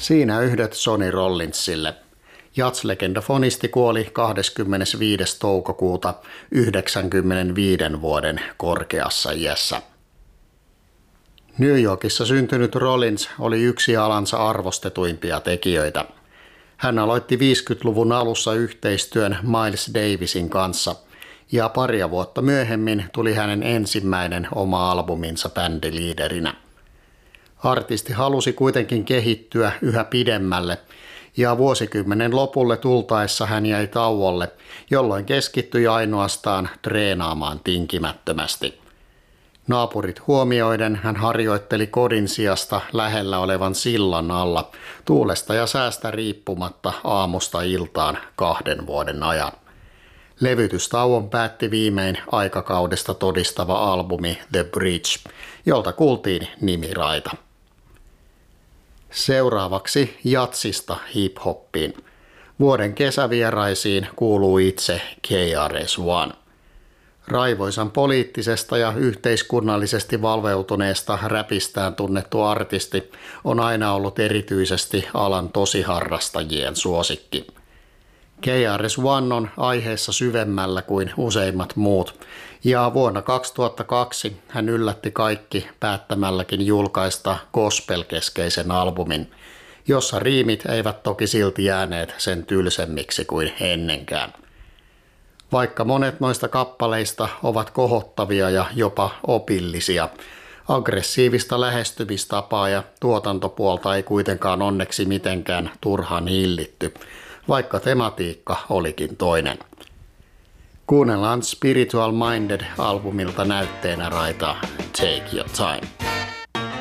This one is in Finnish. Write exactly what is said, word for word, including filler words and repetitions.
Siinä yhdet Sonny Rollinsille. Jazz-legendafonisti kuoli kahdeskymmenesviides toukokuuta yhdeksänkymmentäviiden vuoden korkeassa iässä. New Yorkissa syntynyt Rollins oli yksi alansa arvostetuimpia tekijöitä. Hän aloitti viisikymmentäluvun alussa yhteistyön Miles Davisin kanssa ja paria vuotta myöhemmin tuli hänen ensimmäinen oma albuminsa bändiliiderinä. Artisti halusi kuitenkin kehittyä yhä pidemmälle ja vuosikymmenen lopulle tultaessa hän jäi tauolle, jolloin keskittyi ainoastaan treenaamaan tinkimättömästi. Naapurit huomioiden hän harjoitteli kodin sijasta lähellä olevan sillan alla tuulesta ja säästä riippumatta aamusta iltaan kahden vuoden ajan. Levytystauon päätti viimein aikakaudesta todistava albumi The Bridge, jolta kuultiin nimiraita. Seuraavaksi jatsista hip-hoppiin. Vuoden kesävieraisiin kuuluu itse K R S One. Raivoisan poliittisesta ja yhteiskunnallisesti valveutuneesta räpistään tunnettu artisti on aina ollut erityisesti alan tosiharrastajien suosikki. K R S One on aiheessa syvemmällä kuin useimmat muut, ja vuonna kaksituhattakaksi hän yllätti kaikki päättämälläkin julkaista gospel-keskeisen albumin, jossa riimit eivät toki silti jääneet sen tylsemmiksi kuin ennenkään. Vaikka monet noista kappaleista ovat kohottavia ja jopa opillisia, aggressiivista lähestymistapaa ja tuotantopuolta ei kuitenkaan onneksi mitenkään turhaan hillitty, vaikka tematiikka olikin toinen. Kuunnellaan Spiritual Minded -albumilta näytteenä raita Take Your Time.